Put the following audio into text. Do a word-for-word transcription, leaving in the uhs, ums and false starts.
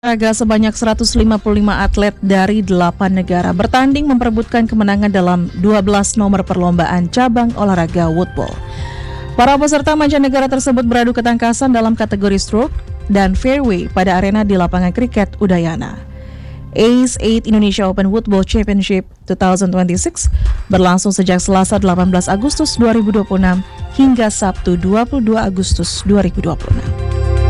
Olahraga sebanyak seratus lima puluh lima atlet dari delapan negara bertanding memperebutkan kemenangan dalam dua belas nomor perlombaan cabang olahraga woodball. Para peserta mancanegara tersebut beradu ketangkasan dalam kategori stroke dan fairway pada arena di lapangan kriket Udayana. Ace delapan Indonesia Open Woodball Championship dua ribu dua puluh enam berlangsung sejak Selasa delapan belas Agustus dua ribu dua puluh enam hingga Sabtu dua puluh dua Agustus dua ribu dua puluh enam.